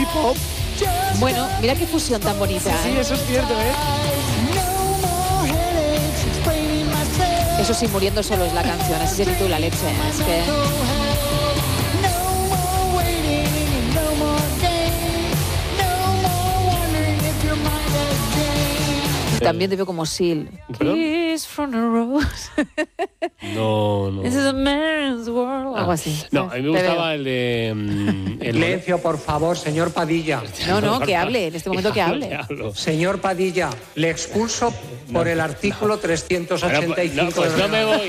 muy pop. Bueno, mira qué fusión tan bonita. Sí, eso es cierto, ¿eh? Eso sí, muriendo solo es la canción, así se titula, Leche. Es que... También te veo como Seal. Kiss from a Rose. No. This is a man's world. Algo así. No, a mí me gustaba el de... Silencio, por favor, señor Padilla. No, que hable, en este momento que hable. Señor Padilla, le expulso por el artículo 385. Pues no me voy.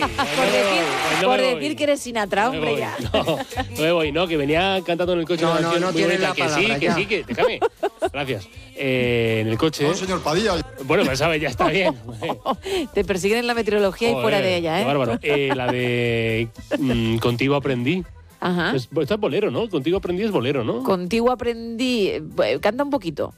Por decir que eres Sinatra, hombre, ya. No me voy, que venía cantando en el coche. No tiene la palabra. Que sí, déjame. Gracias. En el coche. No, señor Padilla. Bueno, pues sabes, ya está bien. Te persiguen en la meteorología y fuera de ella, ¿eh? Qué bárbaro. La de Contigo aprendí. Ajá. Esto es bolero, ¿no? Contigo aprendí es bolero, ¿no? Contigo aprendí... Canta un poquito.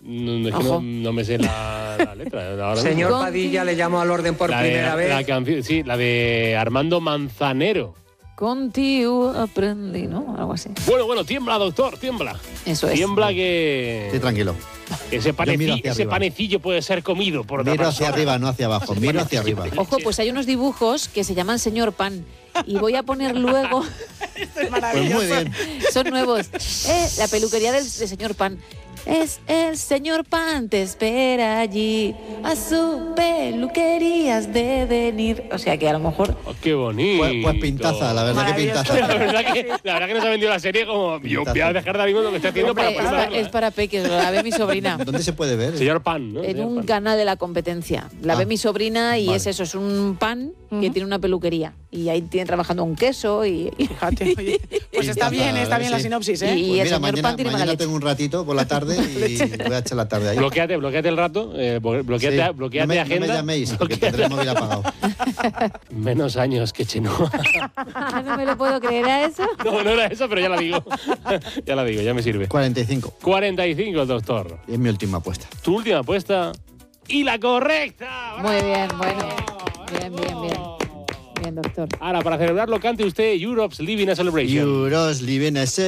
No me sé la letra. Ahora Señor mismo. Padilla, le llamo al orden por primera vez. Sí, la de Armando Manzanero. Contigo aprendí, ¿no? Algo así. Bueno, tiembla, doctor, tiembla. Eso es. Tiembla que... Sí, tranquilo. Ese panecillo puede ser comido por otra Miro persona. hacia arriba, no hacia abajo. Miro hacia arriba. Ojo, pues hay unos dibujos que se llaman Señor Pan. Y voy a poner luego... Esto es Pues maravilloso. muy bien. Son nuevos. La peluquería del Señor Pan. Es el Señor Pan, te espera allí. A su peluquería has de venir. O sea que a lo mejor... Oh, ¡qué bonito! Pues pintaza, la verdad que pintaza. La verdad que nos ha vendido la serie como... Yo voy a dejar de mismo lo que está haciendo para Hombre, ponerla. es para peques, la ve mi sobrina. ¿Dónde se puede ver? Señor Pan, ¿no? En Señor un Pan. canal de la competencia. La ve mi sobrina y vale. es eso, es un pan que tiene una peluquería. Y ahí tiene trabajando un queso y... Fíjate, oye. Pues está bien la sí. sinopsis, ¿eh? Y Pues el mira, señor Pan tiene mala mañana leche. tengo un ratito por la tarde y voy a echar la tarde ahí. Bloquéate el rato, bloquéate Sí. agenda. No me llaméis, porque tendré el móvil apagado. Menos años que Chenoa. No me lo puedo creer, ¿a eso? No era eso, pero ya la digo. Ya me sirve. 45. 45, doctor. Y es mi última apuesta. Tu última apuesta y la correcta. Muy bien, bueno. Bien, doctor. Ahora, para celebrarlo, cante usted Europe's Living a Celebration. Euros, living a